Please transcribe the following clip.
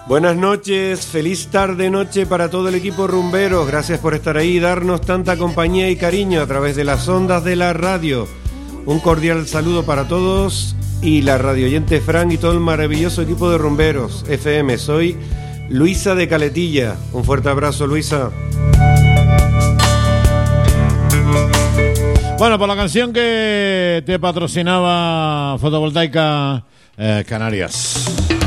Buenas noches, feliz tarde-noche para todo el equipo rumberos. Gracias por estar ahí y darnos tanta compañía y cariño a través de las ondas de la radio. Un cordial saludo para todos y la radioyente Fran y todo el maravilloso equipo de rumberos FM. Soy Luisa de Caletilla. Un fuerte abrazo, Luisa. Bueno, por la canción que te patrocinaba Fotovoltaica Canarias.